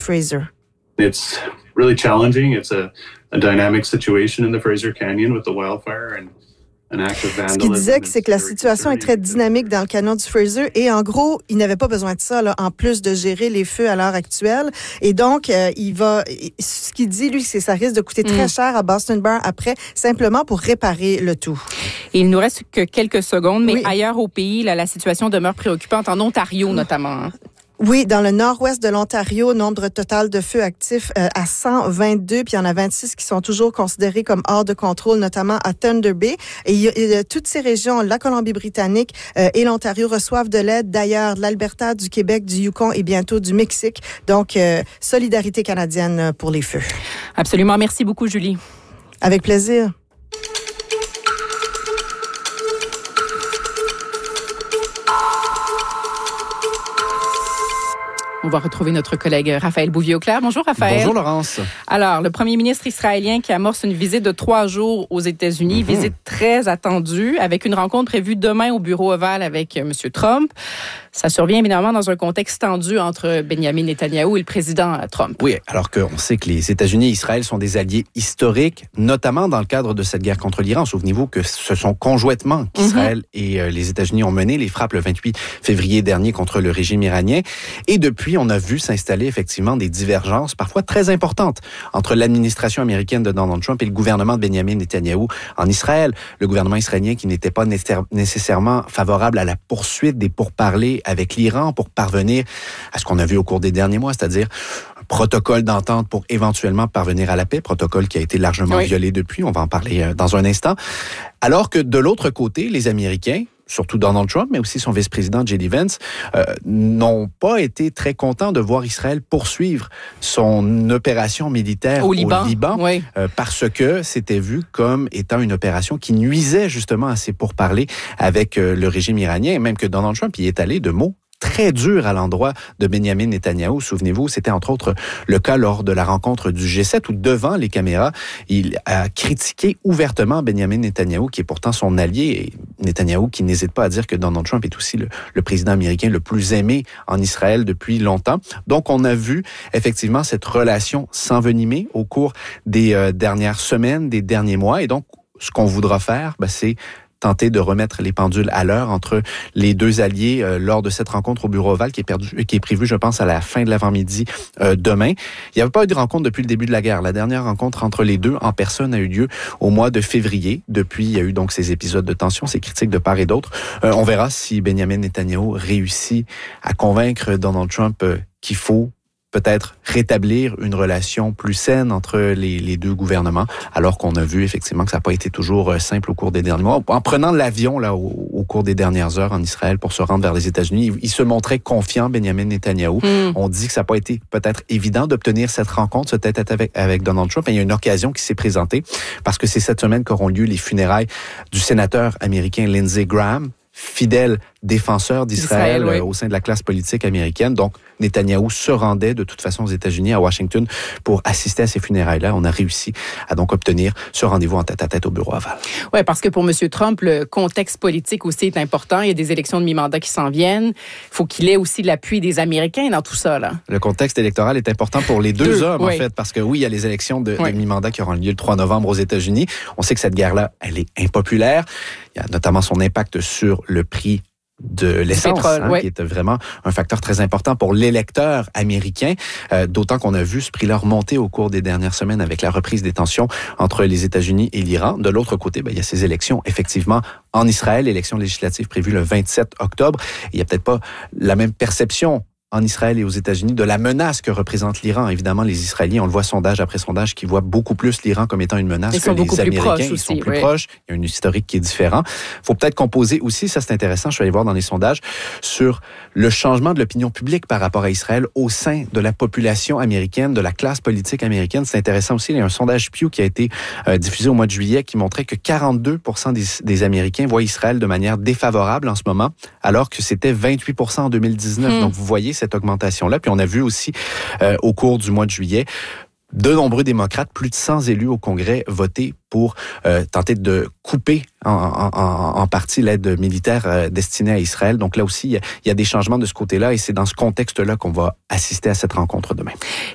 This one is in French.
Fraser. It's really challenging. It's a dynamic situation in the Fraser Canyon with the wildfire and an active vandalism. Ce qu'il disait, c'est que la situation est très dynamique dans le canyon du Fraser et en gros, il n'avait pas besoin de ça, là, en plus de gérer les feux à l'heure actuelle. Et donc, ce qu'il dit, lui, c'est que ça risque de coûter très cher à Boston Bear après, simplement pour réparer le tout. Et il nous reste que quelques secondes, mais ailleurs au pays, là, la situation demeure préoccupante, en Ontario notamment. Hein. Oui, dans le nord-ouest de l'Ontario, nombre total de feux actifs à 122, puis il y en a 26 qui sont toujours considérés comme hors de contrôle, notamment à Thunder Bay. Et toutes ces régions, la Colombie-Britannique et l'Ontario reçoivent de l'aide d'ailleurs de l'Alberta, du Québec, du Yukon et bientôt du Mexique. Donc, solidarité canadienne pour les feux. Absolument. Merci beaucoup, Julie. Avec plaisir. On va retrouver notre collègue Raphaël Bouvier-Auclair. Bonjour, Raphaël. Bonjour, Laurence. Alors, le premier ministre israélien qui amorce une visite de 3 jours aux États-Unis, visite très attendue, avec une rencontre prévue demain au Bureau ovale avec M. Trump. Ça survient évidemment dans un contexte tendu entre Benjamin Netanyahou et le président Trump. Oui, alors qu'on sait que les États-Unis et Israël sont des alliés historiques, notamment dans le cadre de cette guerre contre l'Iran. Souvenez-vous que ce sont conjointement qu'Israël et les États-Unis ont mené les frappes le 28 février dernier contre le régime iranien. Et depuis, on a vu s'installer effectivement des divergences parfois très importantes entre l'administration américaine de Donald Trump et le gouvernement de Benjamin Netanyahou en Israël. Le gouvernement israélien qui n'était pas nécessairement favorable à la poursuite des pourparlers avec l'Iran pour parvenir à ce qu'on a vu au cours des derniers mois, c'est-à-dire un protocole d'entente pour éventuellement parvenir à la paix, protocole qui a été largement violé depuis, on va en parler dans un instant. Alors que de l'autre côté, les Américains, surtout Donald Trump, mais aussi son vice-président J.D. Vance, n'ont pas été très contents de voir Israël poursuivre son opération militaire au Liban parce que c'était vu comme étant une opération qui nuisait justement à ses pourparlers avec le régime iranien, et même que Donald Trump y est allé de mots très dur à l'endroit de Benjamin Netanyahou. Souvenez-vous, c'était entre autres le cas lors de la rencontre du G7 où devant les caméras, il a critiqué ouvertement Benjamin Netanyahou qui est pourtant son allié, et Netanyahou qui n'hésite pas à dire que Donald Trump est aussi le président américain le plus aimé en Israël depuis longtemps. Donc on a vu effectivement cette relation s'envenimer au cours des dernières semaines, des derniers mois, et donc ce qu'on voudra faire, c'est tenter de remettre les pendules à l'heure entre les deux alliés lors de cette rencontre au Bureau ovale qui est prévue, je pense, à la fin de l'avant-midi demain. Il n'y avait pas eu de rencontre depuis le début de la guerre. La dernière rencontre entre les deux en personne a eu lieu au mois de février. Depuis, il y a eu donc ces épisodes de tension, ces critiques de part et d'autre. On verra si Benjamin Netanyahou réussit à convaincre Donald Trump qu'il faut peut-être rétablir une relation plus saine entre les deux gouvernements, alors qu'on a vu effectivement que ça n'a pas été toujours simple au cours des derniers mois. En prenant l'avion là au cours des dernières heures en Israël pour se rendre vers les États-Unis, il se montrait confiant, Benjamin Netanyahou. On dit que ça n'a pas été peut-être évident d'obtenir cette rencontre, ce tête-à-tête avec Donald Trump, et il y a une occasion qui s'est présentée parce que c'est cette semaine qu'auront lieu les funérailles du sénateur américain Lindsey Graham, fidèle défenseur d'Israël au sein de la classe politique américaine. Donc, Netanyahou se rendait de toute façon aux États-Unis, à Washington, pour assister à ces funérailles-là. On a réussi à donc obtenir ce rendez-vous en tête-à-tête au Bureau ovale. Oui, parce que pour M. Trump, le contexte politique aussi est important. Il y a des élections de mi-mandat qui s'en viennent. Il faut qu'il ait aussi l'appui des Américains dans tout ça, là. Le contexte électoral est important pour les deux hommes, en fait, parce que oui, il y a les élections de mi-mandat qui auront lieu le 3 novembre aux États-Unis. On sait que cette guerre-là, elle est impopulaire. Il y a notamment son impact sur le prix de l'essence, qui est vraiment un facteur très important pour l'électeur américain, d'autant qu'on a vu ce prix-là remonter au cours des dernières semaines avec la reprise des tensions entre les États-Unis et l'Iran. De l'autre côté, il y a ces élections, effectivement, en Israël, élections législatives prévues le 27 octobre. Il n'y a peut-être pas la même perception en Israël et aux États-Unis de la menace que représente l'Iran. Évidemment, les Israéliens, on le voit sondage après sondage, qui voient beaucoup plus l'Iran comme étant une menace que les Américains. Ils sont plus proches. Il y a un historique qui est différent. Il faut peut-être composer aussi, ça c'est intéressant, je suis allé voir dans les sondages, sur le changement de l'opinion publique par rapport à Israël au sein de la population américaine, de la classe politique américaine. C'est intéressant aussi, il y a un sondage Pew qui a été diffusé au mois de juillet qui montrait que 42% des Américains voient Israël de manière défavorable en ce moment, alors que c'était 28% en 2019. Donc vous voyez cette augmentation-là. Puis on a vu aussi au cours du mois de juillet de nombreux démocrates, plus de 100 élus au Congrès, voter pour tenter de couper en partie l'aide militaire destinée à Israël. Donc là aussi, il y a des changements de ce côté-là et c'est dans ce contexte-là qu'on va assister à cette rencontre demain.